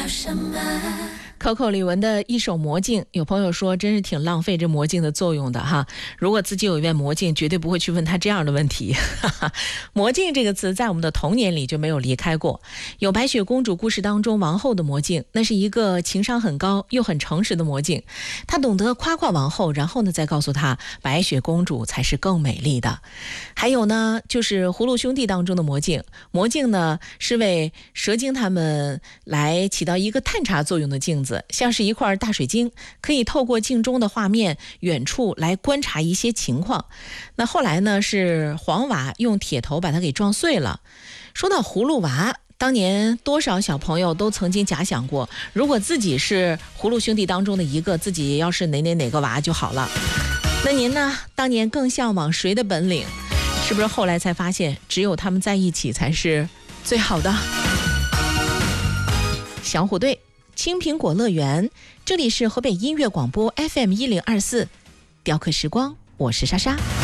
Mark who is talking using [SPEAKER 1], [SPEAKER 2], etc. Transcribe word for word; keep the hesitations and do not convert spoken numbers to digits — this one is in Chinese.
[SPEAKER 1] 什么。
[SPEAKER 2] Coco 李玟的一手魔镜，有朋友说真是挺浪费这魔镜的作用的哈。如果自己有一面魔镜，绝对不会去问他这样的问题。哈哈，魔镜这个词在我们的童年里就没有离开过。有白雪公主故事当中王后的魔镜，那是一个情商很高又很诚实的魔镜，她懂得夸夸王后，然后呢再告诉她白雪公主才是更美丽的。还有呢，就是葫芦兄弟当中的魔镜，魔镜呢是为蛇精他们来起到一个探查作用的镜子，像是一块大水晶，可以透过镜中的画面远处来观察一些情况。那后来呢，是黄娃用铁头把它给撞碎了。说到葫芦娃，当年多少小朋友都曾经假想过，如果自己是葫芦兄弟当中的一个，自己要是哪哪哪个娃就好了。那您呢，当年更向往谁的本领？是不是后来才发现只有他们在一起才是最好的？小虎队青苹果乐园，这里是河北音乐广播 F M 一零二四，雕刻时光，我是莎莎。